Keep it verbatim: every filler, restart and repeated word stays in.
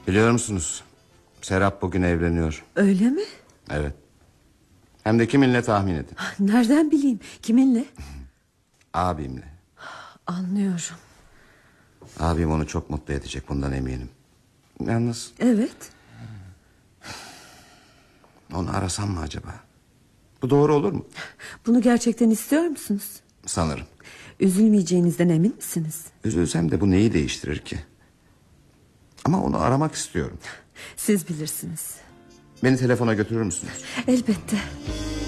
Biliyor musunuz? Serap bugün evleniyor. Öyle mi? Evet. Hem de kiminle tahmin edin. Nereden bileyim? Kiminle? Abimle. Anlıyorum. Abim onu çok mutlu edecek, bundan eminim. Yalnız... Evet. Onu arasam mı acaba? Bu doğru olur mu? Bunu gerçekten istiyor musunuz? Sanırım. Üzülmeyeceğinizden emin misiniz? Üzülsem de bu neyi değiştirir ki? Ama onu aramak istiyorum. Siz bilirsiniz. Beni telefona götürür müsünüz? Elbette.